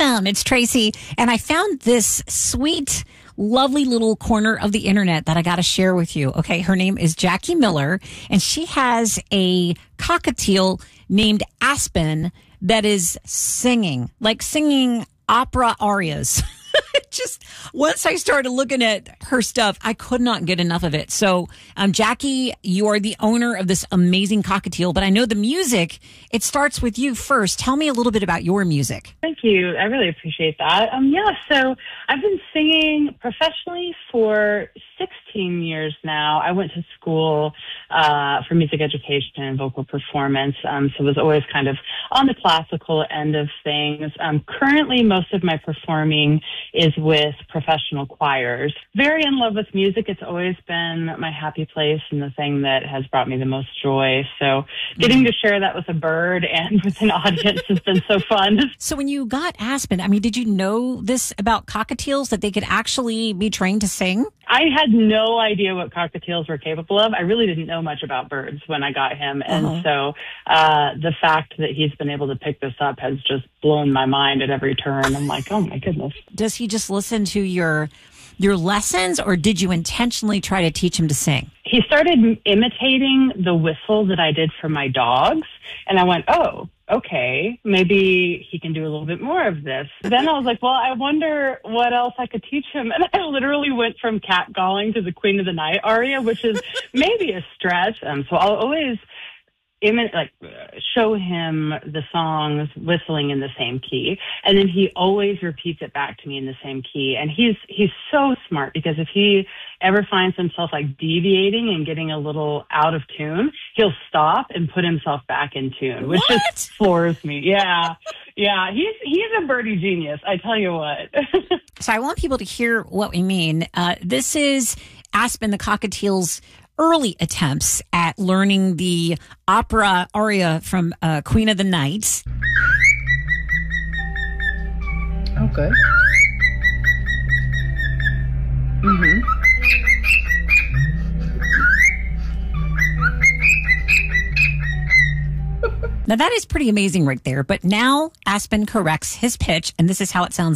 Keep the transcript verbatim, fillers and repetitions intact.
them. It's Tracy. And I found this sweet, lovely little corner of the internet that I got to share with you. Okay. Her name is Jackie Miller, and she has a cockatiel named Aspen that is singing, like singing opera arias. Just once I started looking at her stuff, I could not get enough of it. So, um, Jackie, you are the owner of this amazing cockatiel, but I know the music, it starts with you first. Tell me a little bit about your music. Thank you. I really appreciate that. Um, yeah, so I've been singing professionally for sixteen years now. I went to school uh, for music education and vocal performance, um, so was always kind of on the classical end of things. Um, currently, most of my performing is with professional choirs. Very in love with music. It's always been my happy place and the thing that has brought me the most joy. So getting to share that with a bird and with an audience has been so fun. So when you got Aspen, I mean, did you know this about cockatiels, that they could actually be trained to sing? I had no idea what cockatiels were capable of. I really didn't know much about birds when I got him. And uh-huh. so uh, the fact that he's been able to pick this up has just blown my mind at every turn. I'm like, oh, my goodness. Does he just listen to your your lessons, or did you intentionally try to teach him to sing? He started imitating the whistle that I did for my dogs. And I went, oh, okay, maybe he can do a little bit more of this. Then I was like, well, I wonder what else I could teach him. And I literally went from catcalling to the Queen of the Night aria, which is maybe a stretch. Um, so I'll always imi- like show him the songs whistling in the same key. And then he always repeats it back to me in the same key. And he's he's so smart, because if he ever finds himself like deviating and getting a little out of tune, he'll stop and put himself back in tune, which what? just floors me. Yeah. Yeah. He's, he's a birdie genius. I tell you what. So I want people to hear what we mean. Uh, this is Aspen the cockatiel's early attempts at learning the opera aria from uh, Queen of the Night. Okay. Mm-hmm. Now that is pretty amazing right there. But now Aspen corrects his pitch, and this is how it sounds.